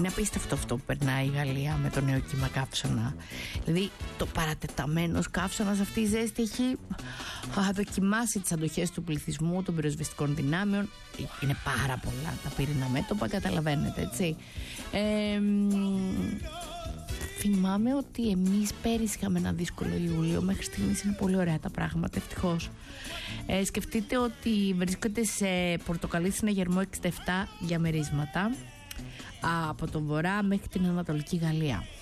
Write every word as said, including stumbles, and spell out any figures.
Είναι απίστευτο αυτό που περνάει η Γαλλία με το νέο κύμα καύσωνα. Δηλαδή το παρατεταμένος καύσωνας, αυτή η ζέστη έχει δοκιμάσει τις αντοχές του πληθυσμού, των πυροσβεστικών δυνάμεων. Είναι πάρα πολλά τα πυρηνά μέτωπα, καταλαβαίνετε, έτσι. Ε, θυμάμαι ότι εμείς πέρυσι είχαμε ένα δύσκολο Ιούλιο. Μέχρι στιγμής είναι πολύ ωραία τα πράγματα, ευτυχώς. Ε, σκεφτείτε ότι βρίσκονται σε πορτοκαλί συναγερμό εξήντα επτά διαμερίσματα, από τον βορρά μέχρι την Ανατολική Γαλλία.